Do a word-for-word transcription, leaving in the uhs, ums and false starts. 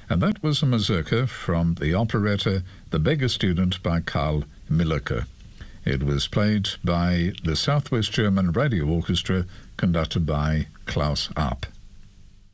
And that was a mazurka from the operetta The Beggar Student by Karl Milleke. It was played by the Southwest German Radio Orchestra, conducted by Klaus Arp.